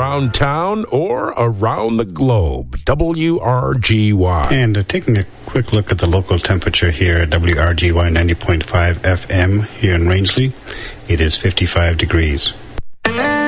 around town or around the globe. WRGY. And taking a quick look at the local temperature here at WRGY 90.5 FM here in Rangeley, it is 55 degrees.